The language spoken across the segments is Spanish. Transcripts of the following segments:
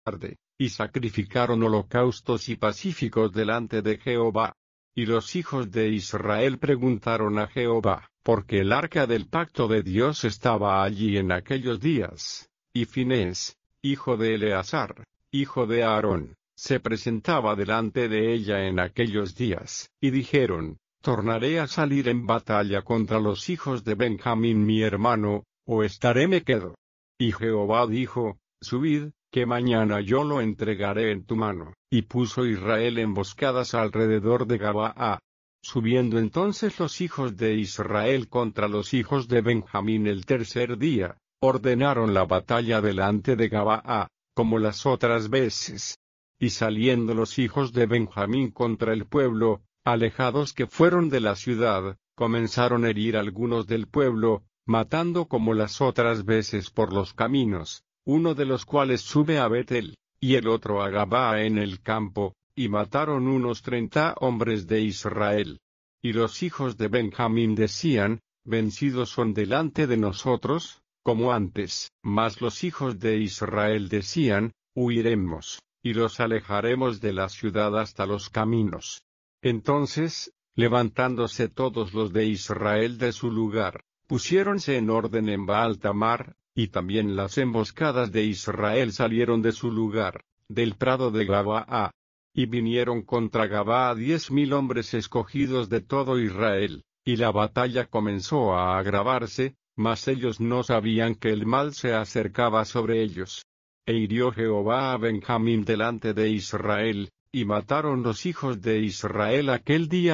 tarde, y sacrificaron holocaustos y pacíficos delante de Jehová. Y los hijos de Israel preguntaron a Jehová, porque el arca del pacto de Dios estaba allí en aquellos días, y Finés, hijo de Eleazar, hijo de Aarón, se presentaba delante de ella en aquellos días, y dijeron, ¿tornaré a salir en batalla contra los hijos de Benjamín mi hermano, o estaré me quedo? Y Jehová dijo, subid, que mañana yo lo entregaré en tu mano. Y puso Israel emboscadas alrededor de Gabaa. Subiendo entonces los hijos de Israel contra los hijos de Benjamín el tercer día, ordenaron la batalla delante de Gabaa, como las otras veces. Y saliendo los hijos de Benjamín contra el pueblo, alejados que fueron de la ciudad, comenzaron a herir algunos del pueblo, matando como las otras veces por los caminos, uno de los cuales sube a Betel, y el otro a Gabaa en el campo, y mataron unos 30 hombres de Israel. Y los hijos de Benjamín decían, vencidos son delante de nosotros, como antes. Mas los hijos de Israel decían, huiremos, y los alejaremos de la ciudad hasta los caminos. Entonces, levantándose todos los de Israel de su lugar, pusiéronse en orden en Baal-Tamar, y también las emboscadas de Israel salieron de su lugar, del prado de Gabaa. Y vinieron contra Gabaa 10,000 hombres escogidos de todo Israel, y la batalla comenzó a agravarse, mas ellos no sabían que el mal se acercaba sobre ellos. E hirió Jehová a Benjamín delante de Israel, y mataron los hijos de Israel aquel día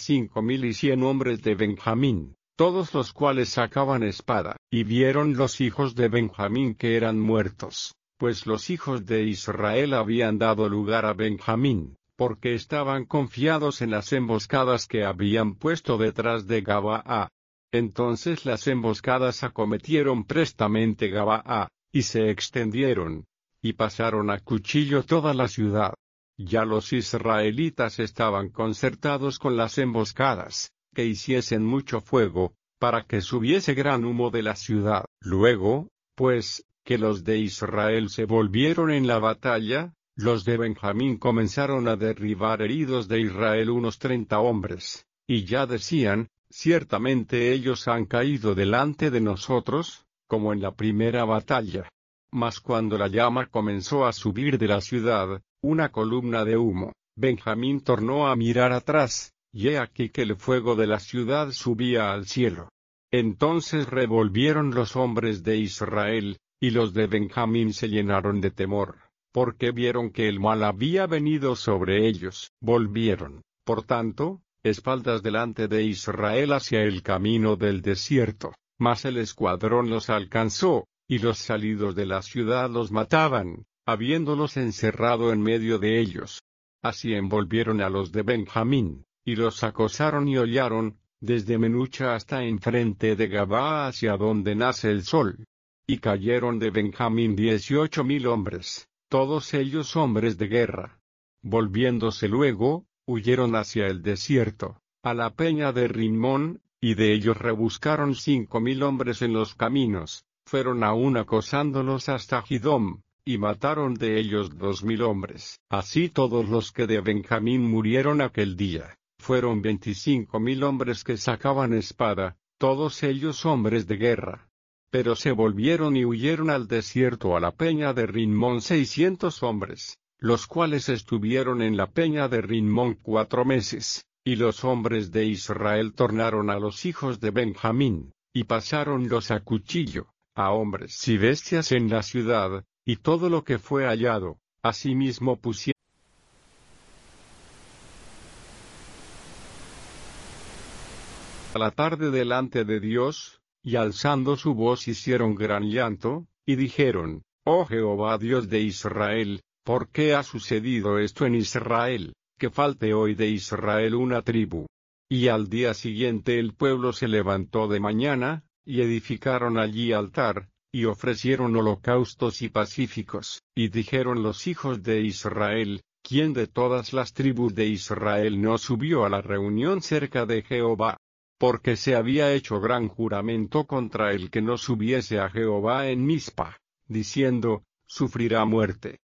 25,100 hombres de Benjamín, todos los cuales sacaban espada. Y vieron los hijos de Benjamín que eran muertos, pues los hijos de Israel habían dado lugar a Benjamín, porque estaban confiados en las emboscadas que habían puesto detrás de Gabaa. Entonces las emboscadas acometieron prestamente Gabaa, y se extendieron, y pasaron a cuchillo toda la ciudad. Ya los israelitas estaban concertados con las emboscadas, que hiciesen mucho fuego, para que subiese gran humo de la ciudad. Luego, pues, que los de Israel se volvieron en la batalla, los de Benjamín comenzaron a derribar heridos de Israel unos 30 hombres, y ya decían, ciertamente ellos han caído delante de nosotros, como en la primera batalla. Mas cuando la llama comenzó a subir de la ciudad, una columna de humo, Benjamín tornó a mirar atrás, y he aquí que el fuego de la ciudad subía al cielo. Entonces revolvieron los hombres de Israel, y los de Benjamín se llenaron de temor, porque vieron que el mal había venido sobre ellos. Volvieron, por tanto, espaldas delante de Israel hacia el camino del desierto, mas el escuadrón los alcanzó, y los salidos de la ciudad los mataban, habiéndolos encerrado en medio de ellos. Así envolvieron a los de Benjamín, y los acosaron y hollaron, desde Menucha hasta enfrente de Gabaa hacia donde nace el sol. Y cayeron de Benjamín 18,000 hombres, todos ellos hombres de guerra. Volviéndose luego, huyeron hacia el desierto, a la peña de Rimón, y de ellos rebuscaron 5,000 hombres en los caminos, fueron aún acosándolos hasta Gidom, y mataron de ellos 2,000 hombres. Así todos los que de Benjamín murieron aquel día, fueron 25,000 hombres que sacaban espada, todos ellos hombres de guerra. Pero se volvieron y huyeron al desierto a la peña de Rimón 600 hombres, los cuales estuvieron en la peña de Rimón 4 meses, y los hombres de Israel tornaron a los hijos de Benjamín, y pasáronlos a cuchillo, a hombres y bestias en la ciudad, y todo lo que fue hallado, asimismo pusieron a la tarde delante de Dios, y alzando su voz hicieron gran llanto, y dijeron, Oh Jehová Dios de Israel, ¿por qué ha sucedido esto en Israel, que falte hoy de Israel una tribu? Y al día siguiente el pueblo se levantó de mañana, y edificaron allí altar, y ofrecieron holocaustos y pacíficos, y dijeron los hijos de Israel, ¿quién de todas las tribus de Israel no subió a la reunión cerca de Jehová? Porque se había hecho gran juramento contra el que no subiese a Jehová en Mizpa, diciendo, sufrirá muerte.